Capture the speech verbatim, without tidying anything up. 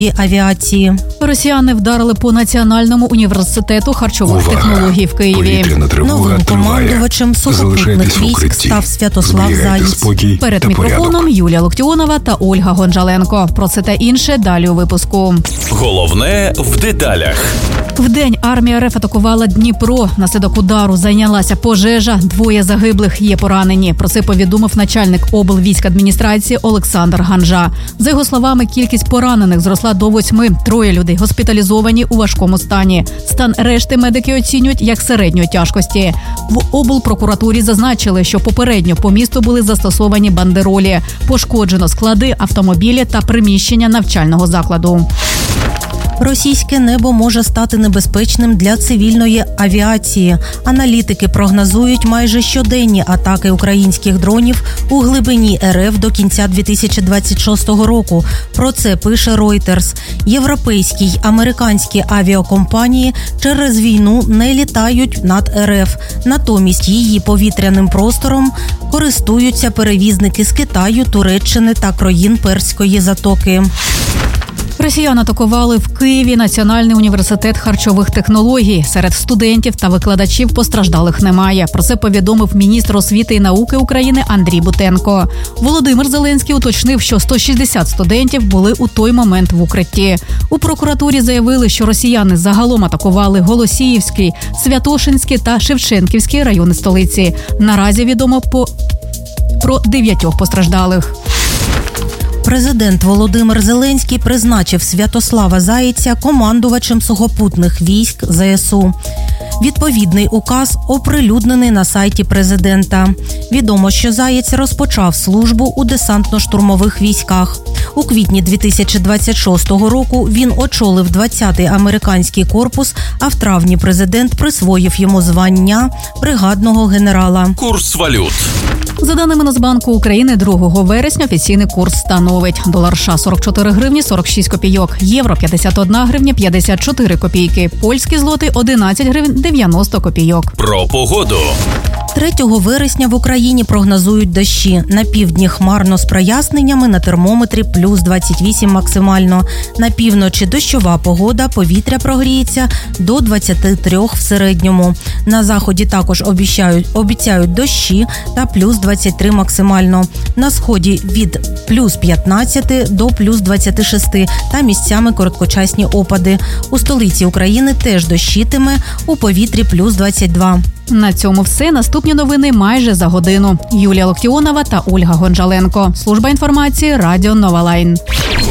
авіації. Росіяни вдарили по Національному університету харчових Увага! технологій в Києві. Новим командувачем сухопутних військ став Святослав Заєць. Перед мікрофоном Юлія Локтіонова та Ольга Гонжаленко. Про це та інше далі у випуску. Головне в деталях. Вдень армія РФ атакувала Дніпро. Наслідок удару зайнялася пожежа. Двоє загиблих, є поранені. Про це повідомив начальник облвійськадміністрації Олександр Ганжа. За його словами, кількість поранених зросла до восьми. Троє людей госпіталізовані у важкому стані. Стан решти медики оцінюють як середньої тяжкості. В облпрокуратурі зазначили, що попередньо по місту були застосовані бандеролі. Пошкоджено склади, автомобілі та приміщення навчального закладу. Російське небо може стати небезпечним для цивільної авіації. Аналітики прогнозують майже щоденні атаки українських дронів у глибині РФ до кінця дві тисячі двадцять шостого року. Про це пише Reuters. Європейські й американські авіакомпанії через війну не літають над РФ. Натомість її повітряним простором користуються перевізники з Китаю, Туреччини та країн Перської затоки. Росіяни атакували в Києві Національний університет харчових технологій. Серед студентів та викладачів постраждалих немає. Про це повідомив міністр освіти і науки України Андрій Бутенко. Володимир Зеленський уточнив, що сто шістдесят студентів були у той момент в укритті. У прокуратурі заявили, що росіяни загалом атакували Голосіївський, Святошинський та Шевченківський райони столиці. Наразі відомо по... про дев'ятьох постраждалих. Президент Володимир Зеленський призначив Святослава Заєця командувачем сухопутних військ ЗСУ. Відповідний указ оприлюднений на сайті президента. Відомо, що Заєць розпочав службу у десантно-штурмових військах. У квітні дві тисячі двадцять шостого року він очолив двадцятий американський корпус, а в травні президент присвоїв йому звання бригадного генерала. Курс валют. За даними Нацбанку України, другого вересня офіційний курс становить: долар США сорок чотири гривні сорок шість копійок, євро п'ятдесят одна гривня п'ятдесят чотири копійки, польський злотий одинадцять гривень дев'яносто копійок. Про погоду. третього вересня в Україні прогнозують дощі. На півдні хмарно з проясненнями, на термометрі плюс двадцять вісім максимально. На півночі дощова погода, повітря прогріється до двадцять три в середньому. На заході також обіцяють, обіцяють дощі та плюс двадцять три максимально. На сході від плюс п'ятнадцять до плюс двадцять шість та місцями короткочасні опади. У столиці України теж дощитиме, у повітрі плюс двадцять два. На цьому все. Наступні новини майже за годину. Юлія Локтіонова та Ольга Гонжаленко. Служба інформації Радіо Нова Лайн.